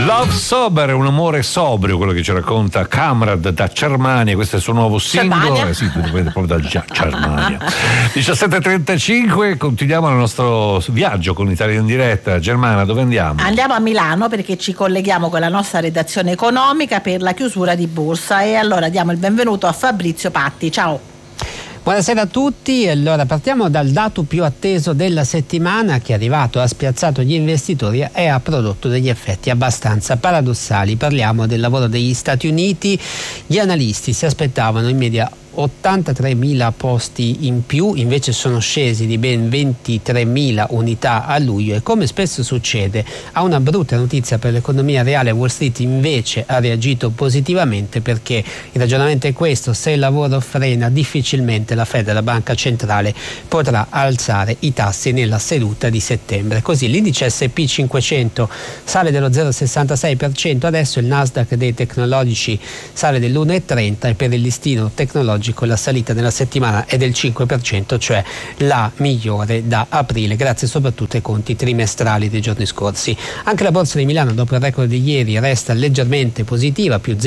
Love Sober, un amore sobrio, quello che ci racconta Kamrad da Germania. Questo è il suo nuovo singolo. Sì, proprio da Germania. 17:35, continuiamo il nostro viaggio con Italia in diretta. Germana, dove andiamo? Andiamo a Milano perché ci colleghiamo con la nostra redazione economica per la chiusura di borsa, e allora diamo il benvenuto a Fabrizio Patti. Ciao. Buonasera a tutti. Allora partiamo dal dato più atteso della settimana, che è arrivato, ha spiazzato gli investitori e ha prodotto degli effetti abbastanza paradossali. Parliamo del lavoro degli Stati Uniti. Gli analisti si aspettavano in media 83.000 posti in più, invece sono scesi di ben 23.000 unità a luglio, e come spesso succede a una brutta notizia per l'economia reale, Wall Street invece ha reagito positivamente, perché il ragionamento è questo: se il lavoro frena, difficilmente la Fed, la banca centrale, potrà alzare i tassi nella seduta di settembre. Così l'indice S&P 500 sale dello 0,66%, adesso il Nasdaq dei tecnologici sale dell'1,30%, e per il listino tecnologico la salita nella settimana è del 5%, cioè la migliore da aprile, grazie soprattutto ai conti trimestrali dei giorni scorsi. Anche la borsa di Milano, dopo il record di ieri, resta leggermente positiva, più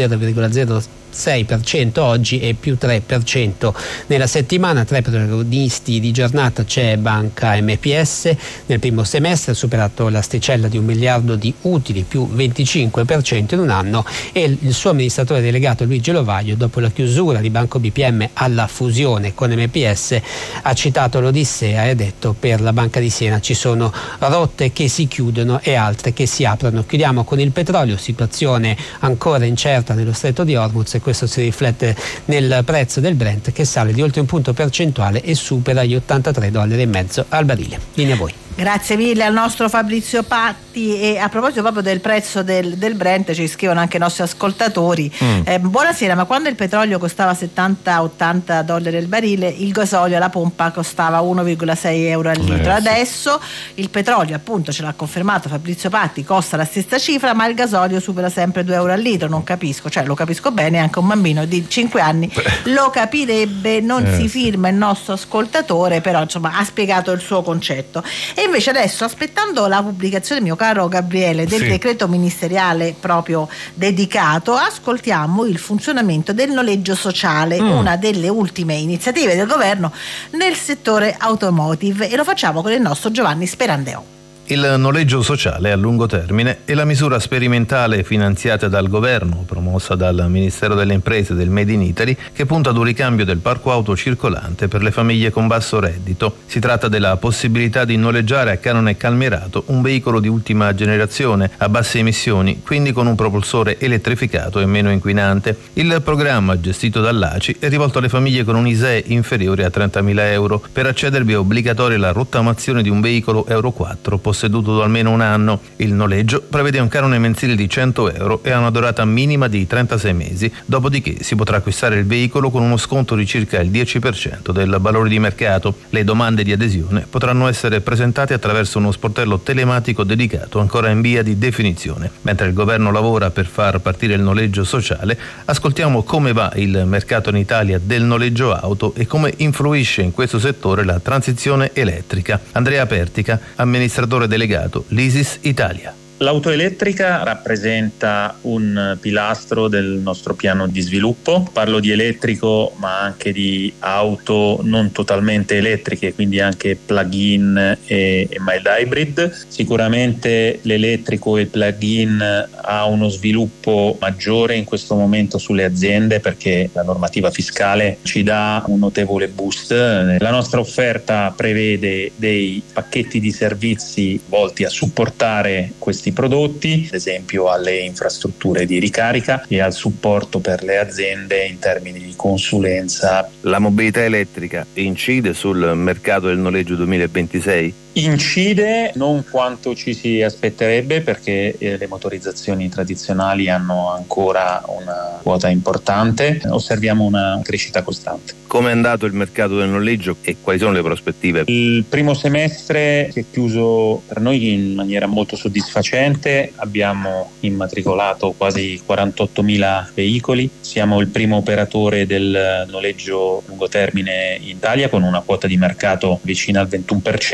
0,06% oggi e più 3% nella settimana. Tra i protagonisti di giornata c'è Banca MPS, nel primo semestre ha superato l'asticella di 1 miliardo di utili, più 25% in un anno, e il suo amministratore delegato Luigi Lovaglio, dopo la chiusura di Banco BPM alla fusione con MPS, ha citato l'Odissea e ha detto: per la Banca di Siena ci sono rotte che si chiudono e altre che si aprono. Chiudiamo con il petrolio, situazione ancora incerta nello stretto di Hormuz, e questo si riflette nel prezzo del Brent, che sale di oltre un punto percentuale e supera gli $83,50 al barile. Linea a voi. Grazie mille al nostro Fabrizio Patti. E a proposito proprio del prezzo del Brent, ci scrivono anche i nostri ascoltatori. Buonasera, ma quando il petrolio costava $70-80 il barile, il gasolio alla pompa costava 1,6 euro al litro. Adesso il petrolio, appunto, ce l'ha confermato Fabrizio Patti, costa la stessa cifra, ma il gasolio supera sempre 2 euro al litro. Non capisco, cioè lo capisco bene, anche un bambino di 5 anni lo capirebbe. Non si firma il nostro ascoltatore, però insomma ha spiegato il suo concetto. E invece adesso, aspettando la pubblicazione, mio caro Gabriele, del decreto ministeriale proprio dedicato, ascoltiamo il funzionamento del noleggio sociale, una delle ultime iniziative del governo nel settore automotive, e lo facciamo con il nostro Giovanni Sperandeo. Il noleggio sociale a lungo termine è la misura sperimentale finanziata dal governo, promossa dal Ministero delle Imprese e del Made in Italy, che punta ad un ricambio del parco auto circolante per le famiglie con basso reddito. Si tratta della possibilità di noleggiare a canone calmierato un veicolo di ultima generazione a basse emissioni, quindi con un propulsore elettrificato e meno inquinante. Il programma, gestito dall'ACI, è rivolto alle famiglie con un ISEE inferiore a 30.000 euro. Per accedervi è obbligatoria la rottamazione di un veicolo Euro 4 posseduto da almeno un anno. Il noleggio prevede un canone mensile di 100 euro e ha una durata minima di 36 mesi, dopodiché si potrà acquistare il veicolo con uno sconto di circa il 10% del valore di mercato. Le domande di adesione potranno essere presentate attraverso uno sportello telematico dedicato, ancora in via di definizione. Mentre il governo lavora per far partire il noleggio sociale, ascoltiamo come va il mercato in Italia del noleggio auto e come influisce in questo settore la transizione elettrica. Andrea Pertica, amministratore delegato l'ISIS Italia. L'auto elettrica rappresenta un pilastro del nostro piano di sviluppo. Parlo di elettrico, ma anche di auto non totalmente elettriche, quindi anche plug-in e mild hybrid. Sicuramente l'elettrico e il plug-in ha uno sviluppo maggiore in questo momento sulle aziende, perché la normativa fiscale ci dà un notevole boost. La nostra offerta prevede dei pacchetti di servizi volti a supportare questi prodotti, ad esempio alle infrastrutture di ricarica e al supporto per le aziende in termini di consulenza. La mobilità elettrica incide sul mercato del noleggio 2026? Incide non quanto ci si aspetterebbe, perché le motorizzazioni tradizionali hanno ancora una quota importante. Osserviamo una crescita costante. Come è andato il mercato del noleggio e quali sono le prospettive? Il primo semestre si è chiuso per noi in maniera molto soddisfacente. Abbiamo immatricolato quasi 48.000 veicoli. Siamo il primo operatore del noleggio lungo termine in Italia, con una quota di mercato vicina al 21%.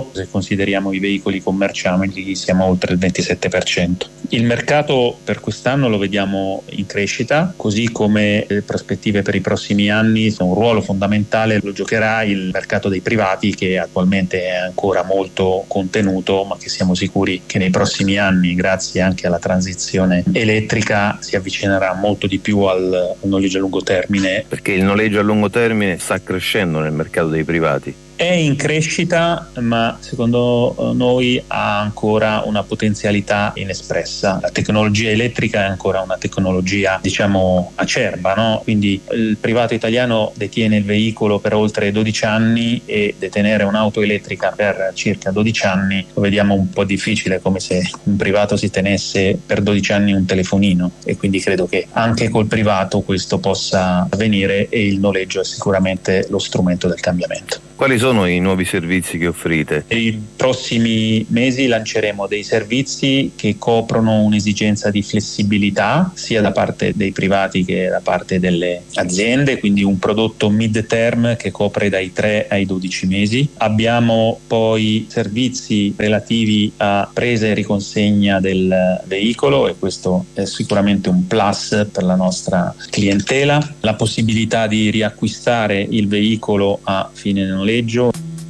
elettrico, se consideriamo i veicoli commerciali siamo oltre il 27%. Il mercato per quest'anno lo vediamo in crescita, così come le prospettive per i prossimi anni. Un ruolo fondamentale lo giocherà il mercato dei privati, che attualmente è ancora molto contenuto, ma che siamo sicuri che nei prossimi anni, grazie anche alla transizione elettrica, si avvicinerà molto di più al noleggio a lungo termine. Perché il noleggio a lungo termine sta crescendo nel mercato dei privati? È in crescita, ma secondo noi ha ancora una potenzialità inespressa. La tecnologia elettrica è ancora una tecnologia, diciamo, acerba, no? Quindi il privato italiano detiene il veicolo per oltre 12 anni e detenere un'auto elettrica per circa 12 anni lo vediamo un po' difficile, come se un privato si tenesse per 12 anni un telefonino, e quindi credo che anche col privato questo possa avvenire, e il noleggio è sicuramente lo strumento del cambiamento. Quali sono i nuovi servizi che offrite? Nei prossimi mesi lanceremo dei servizi che coprono un'esigenza di flessibilità sia da parte dei privati che da parte delle aziende, quindi un prodotto mid-term che copre dai 3 ai 12 mesi. Abbiamo poi servizi relativi a presa e riconsegna del veicolo, e questo è sicuramente un plus per la nostra clientela. La possibilità di riacquistare il veicolo a fine noleggio.